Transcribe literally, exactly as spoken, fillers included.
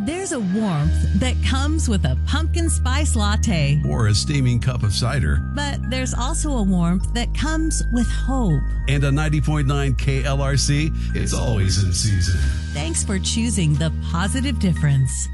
There's a warmth that comes with a pumpkin spice latte. Or a steaming cup of cider. But there's also a warmth that comes with hope. And a ninety point nine K L R C, it's always in season. Thanks for choosing the positive difference.